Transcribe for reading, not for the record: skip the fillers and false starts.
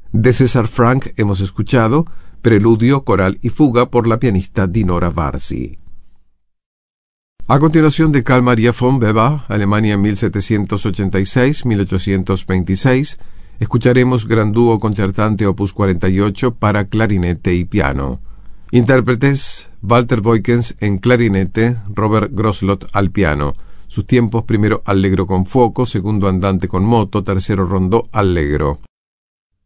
De César Franck hemos escuchado Preludio, Coral y Fuga por la pianista Dinora Varzi. A continuación, de Carl Maria von Weber, Alemania 1786-1826, escucharemos Gran Dúo Concertante Opus 48 para clarinete y piano. Intérpretes: Walter Voigtens en clarinete, Robert Groslot al piano. Sus tiempos: primero allegro con fuoco, segundo andante con moto, tercero rondó allegro.